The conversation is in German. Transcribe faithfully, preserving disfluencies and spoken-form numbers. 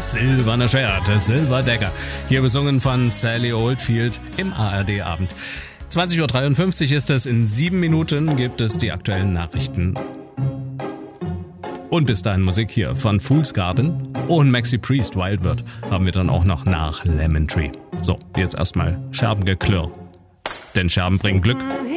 Das silberne Schwert, das Silver Dagger. Hier besungen von Sally Oldfield im A R D-Abend. zwanzig Uhr dreiundfünfzig ist es, in sieben Minuten gibt es die aktuellen Nachrichten. Und bis dahin Musik hier von Fool's Garden und Maxi Priest, Wild Bird, haben wir dann auch noch nach Lemon Tree. So, jetzt erstmal Scherbengeklirr. Denn Scherben bringen Glück.